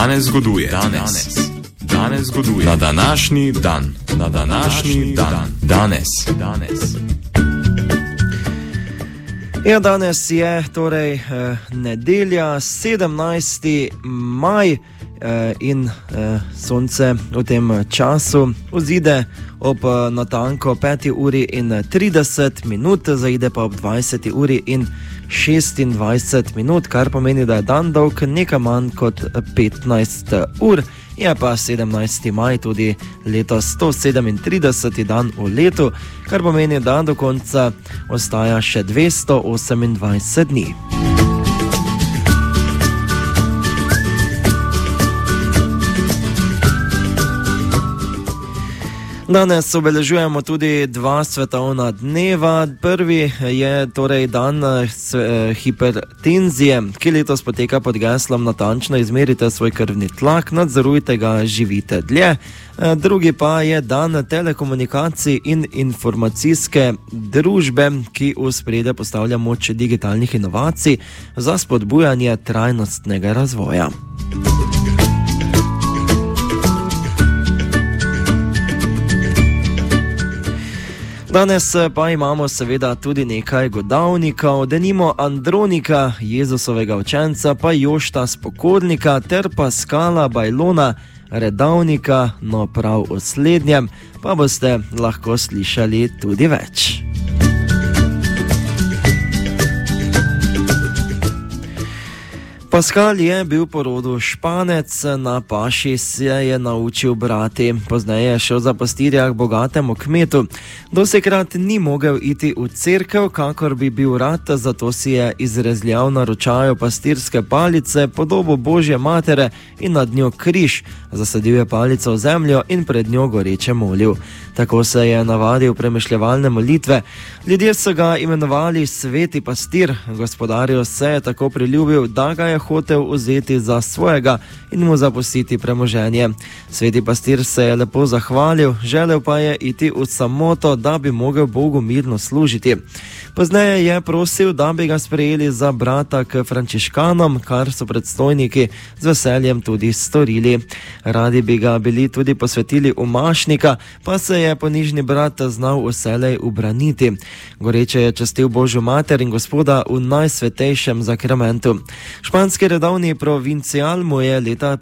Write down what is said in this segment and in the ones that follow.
Danes zgoduje. Danes zgoduje. Na današnji dan. Danes. Ja, danes je torej nedelja, 17. maj in sonce v tem času vzide ob natanko 5:30, zaide pa ob 20:26, kar pomeni, da je dan dolg nekaj manj kot 15 ur. Je pa 17. maj tudi letos 137. dan v letu, kar pomeni, da do konca ostaja še 228 dni. Danes obeležujemo tudi dva svetovna dneva. Prvi je torej dan hipertenzije, ki letos poteka pod geslom natančno izmerite svoj krvni tlak, nadzorujte ga, živite dlje. Drugi pa je dan telekomunikacij in informacijske družbe, ki v ospredje postavlja moč digitalnih inovacij za spodbujanje trajnostnega razvoja. Danes pa imamo seveda tudi nekaj godavnikov, denimo Andronika, Jezusovega učenca, pa Jošta Spokornika ter Paskala Bajlona, redavnika, no prav o slednjem pa boste lahko slišali tudi več. Paskal je bil po rodu Španec, na paši se je naučil brati, pozneje je šel za pastirja k bogatemu kmetu. Dosekrat ni mogel iti v cerkev, kakor bi bil rad, zato si je izrezljal na ročaju pastirske palice, podobo Božje matere in nad njo križ, zasadil je palico v zemljo in pred njo goreče molil. Tako se je navadil premišljevalne molitve. Ljudje so ga imenovali sveti pastir, gospodarju se je tako priljubil, da ga je hotel vzeti za svojega in mu zapustiti premoženje. Sveti pastir se je lepo zahvalil, želel pa je iti v samoto, da bi mogel Bogu mirno služiti. Pozneje je prosil, da bi ga sprejeli za brata k frančiškanom, kar so predstojniki z veseljem tudi storili. Radi bi ga bili tudi posvetili v mašnika, pa se je ponižni brat znal vselej ubraniti. Goreče je častil Božjo mater in Gospoda v najsvetejšem zakramentu. Španski redovni provincial mu je leta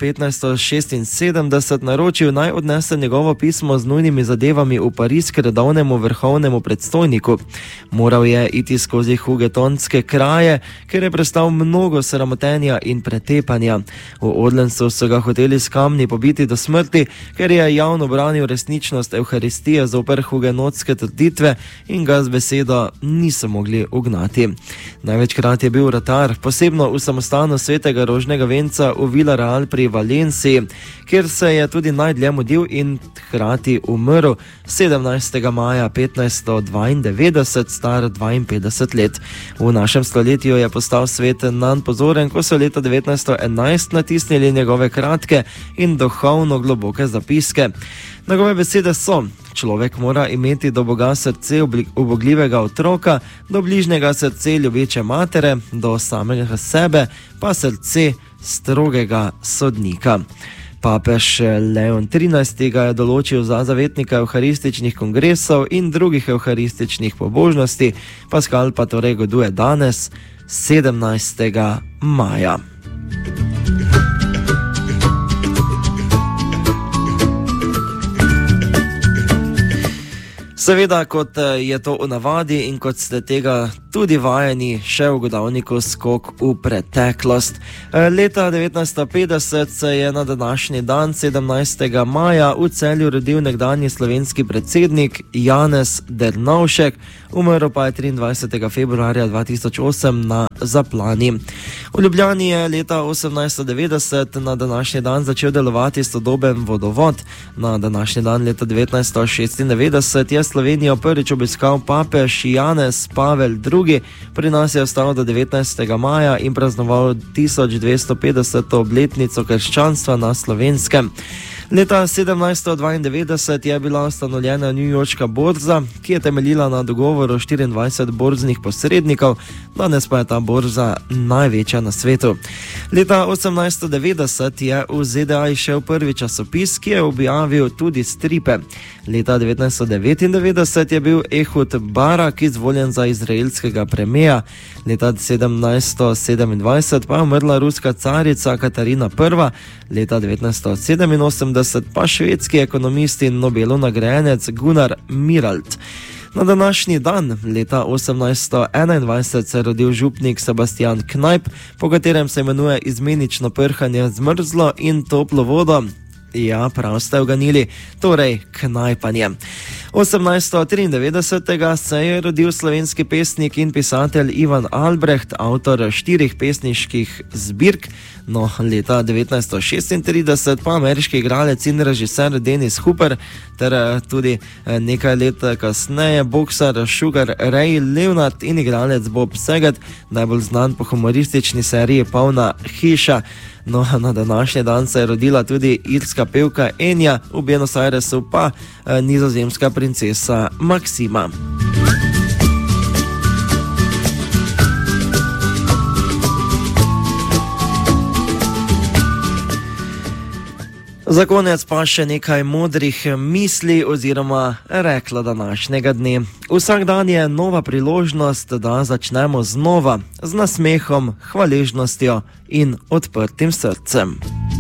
1576 naročil, naj odnese njegovo pismo z nujnimi zadevami v Pariz k redovnemu vrhovnemu predstojniku. Moral je iti skozi hugetonske kraje, ker je prestal mnogo sramotenja in pretepanja. V Odlensu so ga hoteli s kamni pobiti do smrti, ker je javno branil resničnost Evharistije zoper hugenotske trditve in ga z besedo niso mogli ugnati. Največkrat je bil vratar, posebno v samostanu svetega rožnega venca v Villarreal pri Valenciji, kjer se je tudi najdlje mudil in hkrati umrl 17. maja 1592, star 52 let. V našem stoletju je postal svet nanj pozoren, ko so leta 1911 natisnili njegove kratke in duhovno globoke zapiske. Njegove besede so: človek mora imeti do Boga srce ubogljivega otroka, do bližnjega srce ljubeče matere, do samega sebe pa srce strogega sodnika. Papež Leon XIII. Ga je določil za zavetnika evharističnih kongresov in drugih evharističnih pobožnosti. Paskal pa torej goduje danes, 17. maja. Seveda, kot je to v navadi in kot ste tega tudi vajeni, še v godovniku skok v preteklost. Leta 1950 se je na današnji dan, 17. maja, v Celju rodil nekdanji slovenski predsednik Janez Drnovšek, umrl pa je 23. februarja 2008 na Zaplani. V Ljubljani je leta 1890 na današnji dan začel delovati sodoben vodovod. Na današnji dan leta 1996 je Slovenijo prvič obiskal papež Janez Pavel II. Pri nas je ostal do 19. maja in praznoval 1250. obletnico krščanstva na Slovenskem. Leta 1792 je bila ustanovljena newyorška borza, ki je temeljila na dogovoru 24 borznih posrednikov, danes pa je ta borza največja na svetu. Leta 1890 je v ZDA izšel prvi časopis, ki je objavil tudi stripe. Leta 1999 je bil Ehud Barak izvoljen za izraelskega premierja. Leta 1727 pa je umrla ruska carica Katarina I., leta 1987 pa švedski ekonomist in Nobelov nagrajenec Gunnar Myrdal. Na današnji dan, leta 1821, se je rodil župnik Sebastian Knajp, po katerem se imenuje izmenično prhanje z mrzlo in toplo vodo. Ja, prav ste uganili, torej knajpanje. 1893 se je rodil slovenski pesnik in pisatelj Ivan Albrecht, avtor 4 pesniških zbirk. No, leta 1936 pa ameriški igralec in režiser Dennis Hooper ter tudi nekaj let kasneje boksar Sugar Ray Leonard in igralec Bob Saget, najbolj znan po humoristični seriji Polna hiša. No, na današnji dan se je rodila tudi irska pevka Enya, v Buenos Airesu pa nizozemska princesa Maksima. Za konec pa še nekaj modrih misli oziroma rekla današnjega dne. Vsak dan je nova priložnost, da začnemo znova z nasmehom, hvaležnostjo in odprtim srcem.